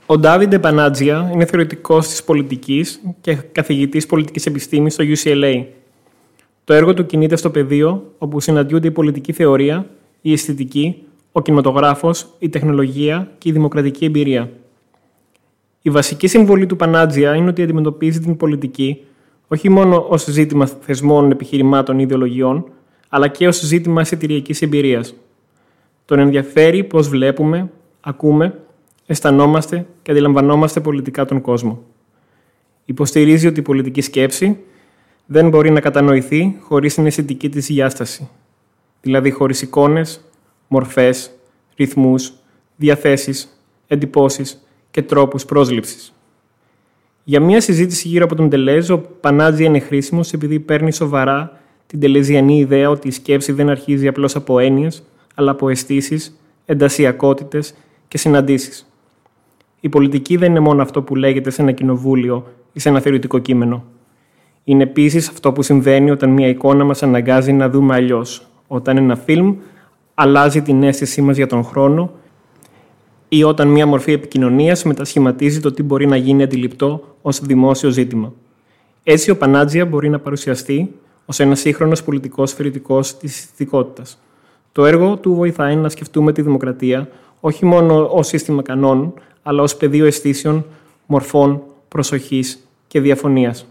Ο Ντάβιντε Πανάτζια είναι θεωρητικός της πολιτικής και καθηγητής πολιτικής επιστήμης στο UCLA. Το έργο του κινείται στο πεδίο όπου συναντιούνται η πολιτική θεωρία, η αισθητική, ο κινηματογράφος, η τεχνολογία και η δημοκρατική εμπειρία. Η βασική συμβολή του Πανάτζια είναι ότι αντιμετωπίζει την πολιτική όχι μόνο ως ζήτημα θεσμών, επιχειρημάτων ή ιδεολογιών, αλλά και ως ζήτημα αισθητηριακής εμπειρίας. Τον ενδιαφέρει πώς βλέπουμε, ακούμε, αισθανόμαστε και αντιλαμβανόμαστε πολιτικά τον κόσμο. Υποστηρίζει ότι η πολιτική σκέψη δεν μπορεί να κατανοηθεί χωρίς την αισθητική της διάσταση, δηλαδή χωρίς εικόνες, μορφές, ρυθμούς, διαθέσεις, εντυπώσεις και τρόπους πρόσληψης. Για μια συζήτηση γύρω από τον Ντελέζ, ο Πανάτζια είναι χρήσιμος επειδή παίρνει σοβαρά την τελεζιανή ιδέα ότι η σκέψη δεν αρχίζει απλώς από έννοιες, αλλά από αισθήσεις, εντασσιακότητες και συναντήσεις. Η πολιτική δεν είναι μόνο αυτό που λέγεται σε ένα κοινοβούλιο ή σε ένα θεωρητικό κείμενο. Είναι επίσης αυτό που συμβαίνει όταν μια εικόνα μας αναγκάζει να δούμε αλλιώς, όταν ένα φιλμ αλλάζει την αίσθησή μας για τον χρόνο ή όταν μια μορφή επικοινωνίας μετασχηματίζει το τι μπορεί να γίνει αντιληπτό ως δημόσιο ζήτημα. Έτσι, ο Πανάτζια μπορεί να παρουσιαστεί ως ένας σύγχρονος πολιτικός θεωρητικός της αισθητικότητας. Το έργο του βοηθάει να σκεφτούμε τη δημοκρατία όχι μόνο ως σύστημα κανόνων, αλλά ως πεδίο αισθήσεων, μορφών, προσοχής και διαφωνίας.